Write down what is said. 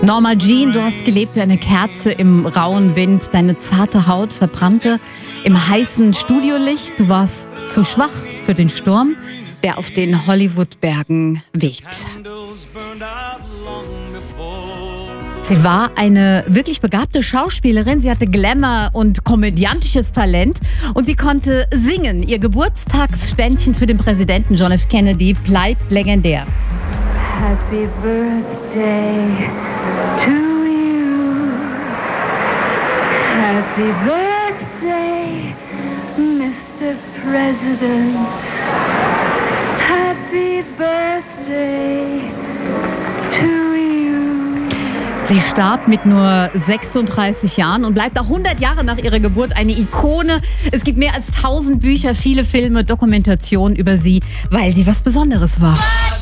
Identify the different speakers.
Speaker 1: Norma Jean, du hast gelebt wie eine Kerze im rauen Wind. Deine zarte Haut verbrannte im heißen Studiolicht. Du warst zu schwach für den Sturm, der auf den Hollywood-Bergen weht. Sie war eine wirklich begabte Schauspielerin. Sie hatte Glamour und komödiantisches Talent und sie konnte singen. Ihr Geburtstagsständchen für den Präsidenten John F. Kennedy bleibt legendär.
Speaker 2: Happy birthday to you. Happy birthday, Mr. President. Happy birthday to you.
Speaker 1: Sie starb mit nur 36 Jahren und bleibt auch 100 Jahre nach ihrer Geburt eine Ikone. Es gibt mehr als 1000 Bücher, viele Filme, Dokumentationen über sie, weil sie was Besonderes war.